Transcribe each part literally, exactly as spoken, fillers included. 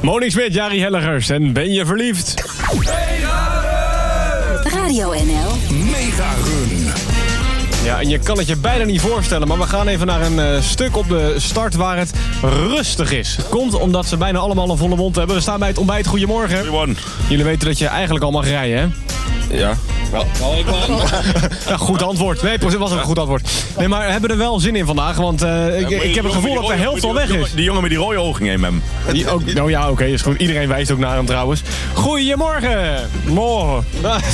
Monique Smit, Jari Hellegers en Ben je verliefd? Radio N L. Mega Run. Ja, en je kan het je bijna niet voorstellen, maar we gaan even naar een uh, stuk op de start waar het rustig is. Komt omdat ze bijna allemaal een volle mond hebben. We staan bij het ontbijt. Goedemorgen. Everyone. Jullie weten dat je eigenlijk al mag rijden, hè? Ja. Wel, wel ik ja, goed antwoord. Nee, dat was ook een goed antwoord. Nee, maar we hebben er wel zin in vandaag, want uh, ik, ik heb het gevoel dat de helft al weg is. Die jongen met die rode ogen neem hem. Die ook, oh ja, oké, okay, is goed. Iedereen wijst ook naar hem trouwens. Goedemorgen. Morgen.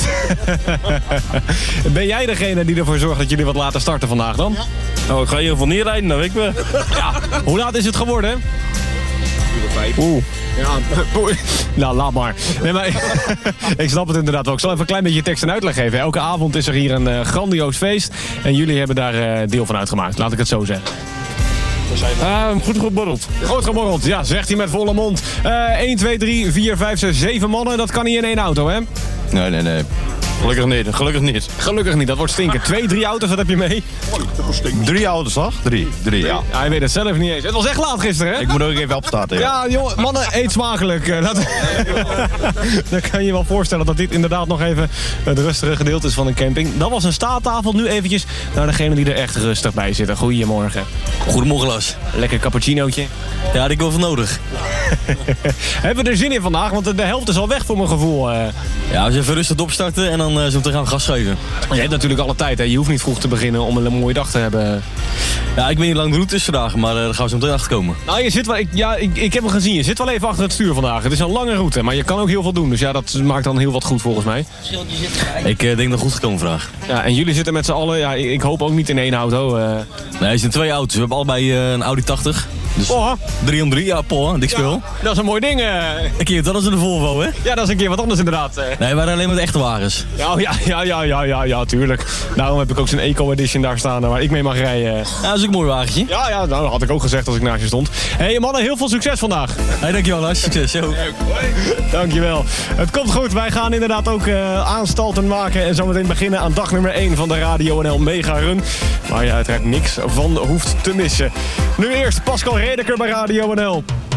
Ben jij degene die ervoor zorgt dat jullie wat later starten vandaag dan? Ja. Nou, ik ga hier van neerrijden, dat weet ik wel. Ja, hoe laat is het geworden? Oeh. Ja, nou, laat maar. Nee, maar ik snap het inderdaad wel. Ik zal even een klein beetje tekst en uitleg geven. Elke avond is er hier een uh, grandioos feest. En jullie hebben daar uh, deel van uitgemaakt. Laat ik het zo zeggen. Ah, goed geborreld. Goed geborreld, ja, zegt hij met volle mond. Uh, één, twee, drie, vier, vijf, zes, zeven mannen. Dat kan niet in één auto, hè? Nee, nee, nee. Gelukkig niet, gelukkig niet. Gelukkig niet, dat wordt stinken. Twee, drie auto's, wat heb je mee? Drie auto's, toch? Drie, drie, ja. Ja, hij weet het zelf niet eens. Het was echt laat gisteren, hè? Ik moet ook even opstarten, ja. Ja, jongen, mannen, eet smakelijk. Dat... Dan kan je je wel voorstellen dat dit inderdaad nog even het rustige gedeelte is van een camping. Dat was een staattafel. Nu eventjes naar degene die er echt rustig bij zitten. Goedemorgen. Goedemorgen, Lars. Lekker cappuccinootje. Ja, die ik wel van nodig. Hebben we er zin in vandaag? Want de helft is al weg voor mijn gevoel. Ja, we even rustig opstarten en dan uh, zo meteen gaan we gas geven. Je hebt natuurlijk alle tijd, hè? Je hoeft niet vroeg te beginnen om een mooie dag te hebben. Ja, ik weet niet hoe lang de route is vandaag, maar uh, daar gaan we zo meteen achter komen. Nou, je zit wel, ik, ja, ik, ik heb hem gezien. Je zit wel even achter het stuur vandaag. Het is een lange route, maar je kan ook heel veel doen. Dus ja, dat maakt dan heel wat goed volgens mij. Ik uh, denk dat goed gekomen vandaag. Ja, en jullie zitten met z'n allen, ja, ik, ik hoop ook niet in één auto. Uh... Nee, het zijn twee auto's. We hebben allebei uh, een Audi tachtig. Dus oh. drie om drie, ja, Paul, dik speel. Ja, dat is een mooi ding. Uh... Een keer wat anders in de Volvo, hè? Ja, dat is een keer wat anders inderdaad. Uh... Nee, we waren alleen maar de echte wagens. Ja, ja, ja, ja, ja, ja, ja, tuurlijk. Daarom heb ik ook zo'n Eco-edition daar staan waar ik mee mag rijden. Ja, dat is ook een mooi wagentje. Ja, ja, nou, dat had ik ook gezegd als ik naast je stond. Hé hey, mannen, heel veel succes vandaag. Hey, dankjewel, Lars. Succes, yo. Dankjewel. Het komt goed. Wij gaan inderdaad ook uh, aanstalten maken en zometeen beginnen aan dag nummer één van de Radio N L Mega Run. Waar je uiteraard niks van hoeft te missen. Nu eerst Pascal Redeker bij Radio N L.